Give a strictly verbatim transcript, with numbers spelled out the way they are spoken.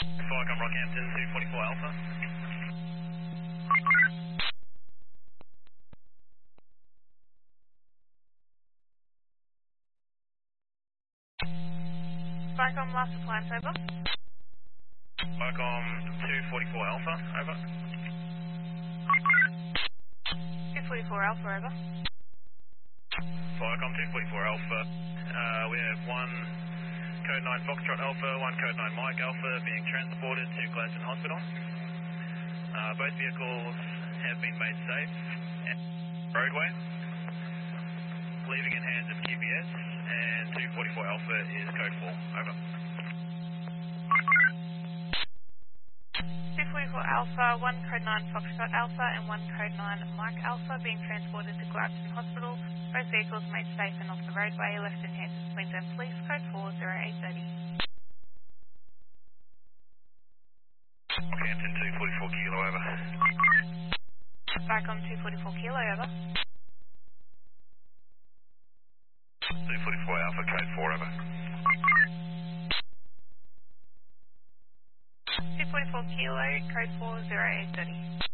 Falcon Rockhampton two forty-four Alpha. Vicom last appliance, over. Falcon two forty-four Alpha, over. two forty-four Alpha, over. Falcon two forty-four Alpha. Uh, we have one Code nine Foxtrot Alpha, one Code nine Mike Alpha being transported to Gladstone Hospital. Uh, both vehicles have been made safe at roadway, leaving in hands of Q P S, and two forty-four Alpha is Code four, over. two forty-four Alpha, one Code nine Foxtrot Alpha and one Code nine Mike Alpha being transported to Gladstone Hospital. Both vehicles made safe and off the roadway, left in hands of Queensland Police, Code four zero eight three zero. Rockhampton two forty-four Kilo, over. Vicom two forty-four Kilo, over. two forty-four Alpha, Code four, over. two forty-four Kilo, Code four zero eight three zero.